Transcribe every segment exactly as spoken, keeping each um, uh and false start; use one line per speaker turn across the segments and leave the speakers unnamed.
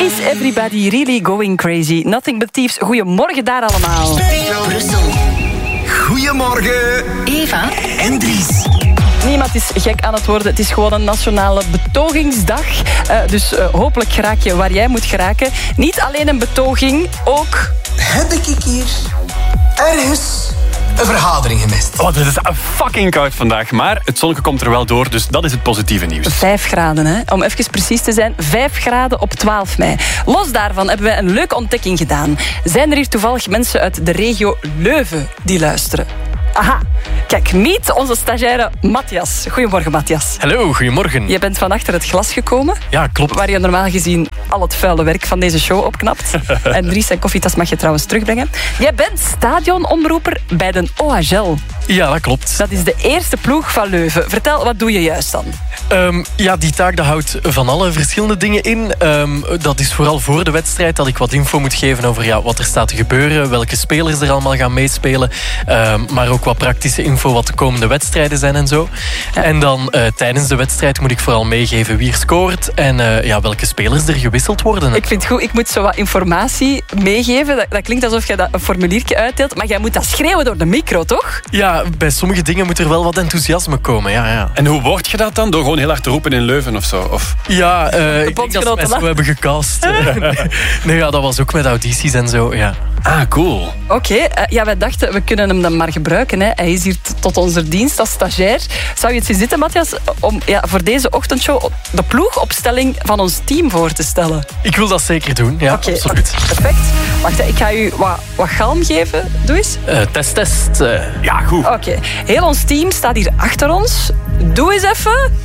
Is everybody really going crazy? Nothing but thieves. Goedemorgen daar allemaal.
Studio Brussel.
Goedemorgen.
Eva
En Dries.
Niemand is gek aan het worden. Het is gewoon een nationale betogingsdag. Uh, dus uh, hopelijk geraak je waar jij moet geraken. Niet alleen een betoging, ook...
Heb ik hier ergens een vergadering gemist?
Oh, het is fucking koud vandaag. Maar het zonnetje komt er wel door, dus dat is het positieve nieuws.
Vijf graden, hè? Om even precies te zijn. Vijf graden op twaalf mei. Los daarvan hebben wij een leuke ontdekking gedaan. Zijn er hier toevallig mensen uit de regio Leuven die luisteren? Aha. Kijk, meet onze stagiaire Matthias. Goedemorgen, Matthias.
Hallo, goedemorgen.
Je bent van achter het glas gekomen.
Ja, klopt.
Waar je normaal gezien al het vuile werk van deze show opknapt. En Dries en koffietas mag je trouwens terugbrengen. Jij bent stadionomroeper bij de O H L.
Ja, dat klopt.
Dat is de eerste ploeg van Leuven. Vertel, wat doe je juist dan?
Um, ja, die taak dat houdt van alle verschillende dingen in. Um, dat is vooral voor de wedstrijd dat ik wat info moet geven over ja, wat er staat te gebeuren, welke spelers er allemaal gaan meespelen, um, maar ook wat praktische info wat de komende wedstrijden zijn en zo. Ja. En dan uh, tijdens de wedstrijd moet ik vooral meegeven wie er scoort en uh, ja, welke spelers er gewisseld worden.
Ik vind het goed, ik moet zo wat informatie meegeven. Dat, dat klinkt alsof je dat een formuliertje uitdeelt, maar jij moet dat schreeuwen door de micro, toch?
Ja, bij sommige dingen moet er wel wat enthousiasme komen, ja, ja.
En hoe word je dat dan? Door gewoon heel hard te roepen in Leuven of zo? Of?
Ja, uh, ik denk dat ze mij zo hebben gecast. Nee, ja, dat was ook met audities en zo, ja.
Ah, cool.
Oké, okay, uh, ja, wij dachten, we kunnen hem dan maar gebruiken. Hè. Hij is hier t- tot onze dienst als stagiair. Zou je het zien zitten, Matthias, om ja, voor deze ochtendshow de ploegopstelling van ons team voor te stellen?
Ik wil dat zeker doen, ja,
okay,
absoluut.
Perfect. Wacht, ik ga u wat, wat galm geven. Doe eens.
Uh, test, test. Uh.
Ja, goed.
Oké, okay. Heel ons team staat hier achter ons. Doe eens even.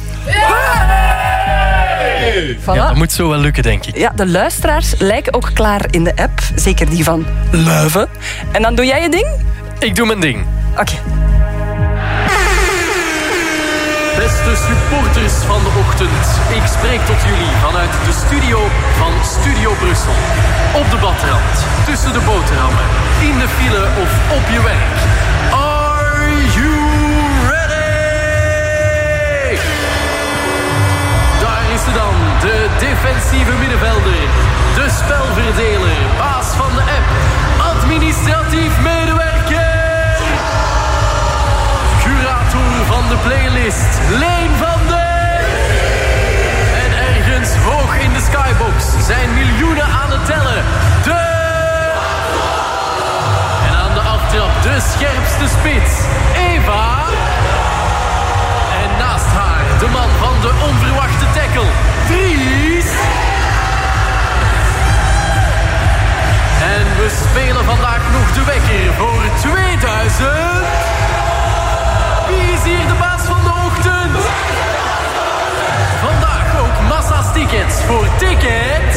Hey!
Voilà.
Ja, dat moet zo wel lukken, denk ik.
Ja, de luisteraars lijken ook klaar in de app. Zeker die van Leuven. En dan doe jij je ding?
Ik doe mijn ding.
Oké. Okay.
Beste supporters van de ochtend, ik spreek tot jullie vanuit de studio van Studio Brussel. Op de badrand, tussen de boterhammen, in de file of op je werk. Are you ready? Daar is ze dan, de defensieve middenvelder, de spelverdeler, baas van de app, administratief medewerker, curator van de playlist, Leen van der. En ergens hoog in de skybox zijn miljoenen aan het tellen. De... En aan de aftrap de scherpste spits, Eva. En naast haar de man van de onverwachte tackle, Dries. En we spelen vandaag nog de wekker voor tweeduizend. Wie is hier de baas van de ochtend? Vandaag ook massa's tickets voor Ticket